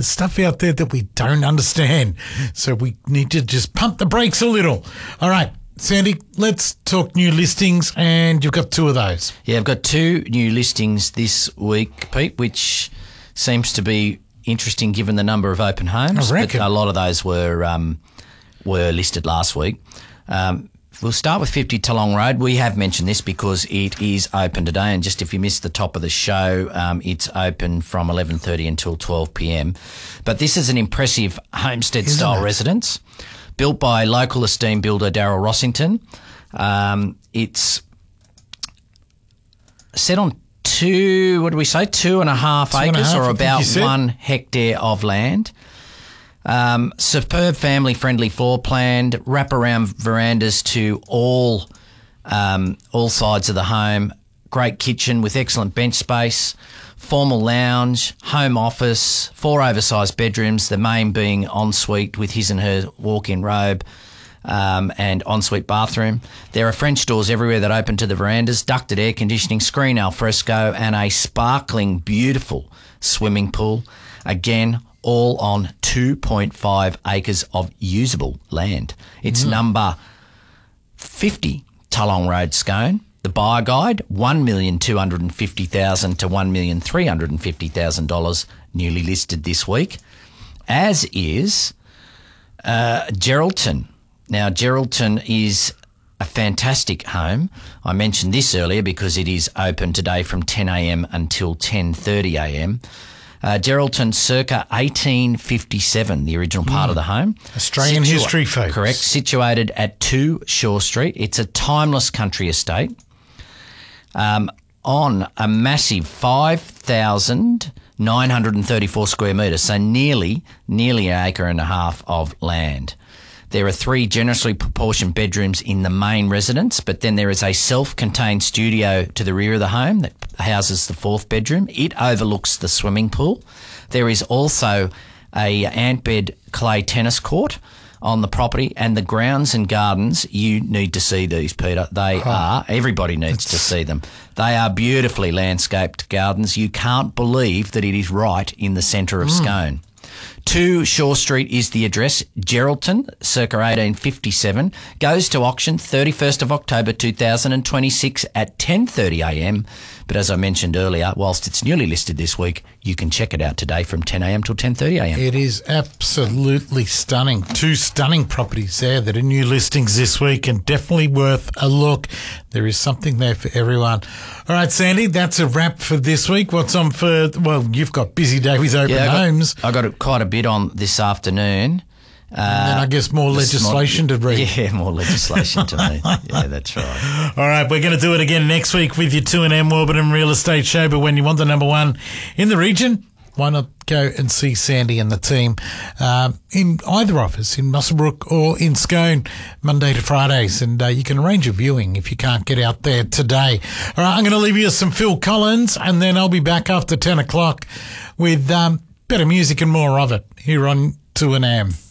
There's stuff out there that we don't understand. So we need to just pump the brakes a little. All right, Sandy, let's talk new listings, and you've got 2 of those. Yeah, I've got 2 new listings this week, Pete, which seems to be interesting given the number of open homes. I reckon. But a lot of those were listed last week. We'll start with 50 Toolong Road. We have mentioned this because it is open today, and just if you missed the top of the show, it's open from 11:30 until 12 p.m. But this is an impressive homestead-style residence built by local esteemed builder Daryl Rossington. It's set on 2.5 acres, or about 1 hectare of land. Superb family-friendly floor plan, wraparound verandas to all sides of the home, great kitchen with excellent bench space, formal lounge, home office, 4 oversized bedrooms, the main being ensuite with his and her walk-in robe, and ensuite bathroom. There are French doors everywhere that open to the verandas, ducted air conditioning, screen al fresco, and a sparkling, beautiful swimming pool. Again, all on 2.5 acres of usable land. It's number 50 Toolong Road, Scone. The buyer guide, $1,250,000 to $1,350,000, newly listed this week, as is Geraldton. Now, Geraldton is a fantastic home. I mentioned this earlier because it is open today from 10 a.m. until 10:30 a.m. Geraldton circa 1857, the original part of the home. Australian history, folks. Correct. Situated at 2 Shore Street. It's a timeless country estate on a massive 5,934 square metres, so nearly an acre and a half of land. There are 3 generously proportioned bedrooms in the main residence, but then there is a self-contained studio to the rear of the home that houses the 4th bedroom. It overlooks the swimming pool. There is also a ant-bed clay tennis court on the property, and the grounds and gardens, you need to see these, Peter. They are, everybody needs to see them. They are beautifully landscaped gardens. You can't believe that it is right in the centre of Scone. 2 Shore Street is the address. Geraldton, circa 1857, goes to auction 31st of October 2026 at 10:30 a.m. But as I mentioned earlier, whilst it's newly listed this week, you can check it out today from 10 a.m. till 10:30 a.m. It is absolutely stunning. 2 stunning properties there that are new listings this week, and definitely worth a look. There is something there for everyone. All right, Sandy, that's a wrap for this week. What's on for, well, you've got busy day with open homes. I got quite a bit on this afternoon. And then I guess more legislation to read. Yeah, more legislation to read. Yeah, that's right. All right, we're going to do it again next week with your 2NM Warburton Real Estate Show. But when you want the number 1 in the region, why not go and see Sandy and the team in either office, in Muswellbrook or in Scone, Monday to Fridays. And you can arrange a viewing if you can't get out there today. All right, I'm going to leave you with some Phil Collins, and then I'll be back after 10 o'clock with better music and more of it here on 2NM.